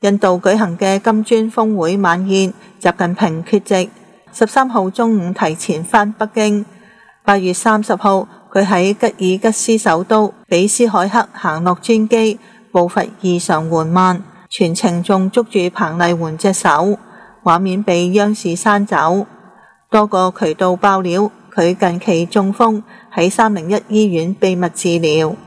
印度舉行嘅金磚峰會晚宴，習近平缺席。13號中午提前返北京。8月30號，佢喺吉爾吉斯首都比斯凱克行落專機，步伐異常緩慢，全程仲捉住彭麗媛隻手，畫面被央視刪走。多個渠道爆料，佢近期中風，喺301醫院秘密治療。